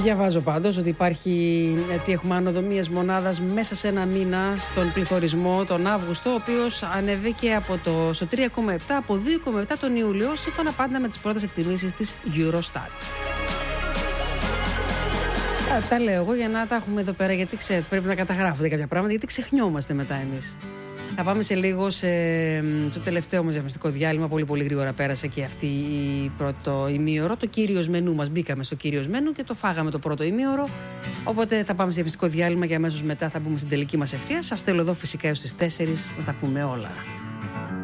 Διαβάζω πάντως ότι έχουμε άνοδο μίας μονάδας μέσα σε ένα μήνα στον πληθωρισμό τον Αύγουστο, ο οποίος ανέβηκε στο 3,7 από 2,7 τον Ιούλιο, σύμφωνα πάντα με τις πρώτες εκτιμήσεις της Eurostat. Τα λέω εγώ για να τα έχουμε εδώ πέρα, γιατί ξέρετε, πρέπει να καταγράφονται κάποια πράγματα, γιατί ξεχνιόμαστε μετά εμείς. Θα πάμε σε λίγο στο τελευταίο μας διαφημιστικό διάλειμμα. Πολύ πολύ γρήγορα πέρασε και αυτή η πρώτο ημίωρο. Το κύριος μενού μας, μπήκαμε στο κύριος μενού και το φάγαμε το πρώτο ημίωρο. Οπότε θα πάμε σε διαφημιστικό διάλειμμα και αμέσως μετά θα μπούμε στην τελική μας ευθεία. Σας θέλω εδώ φυσικά έως τις 4 να τα πούμε όλα.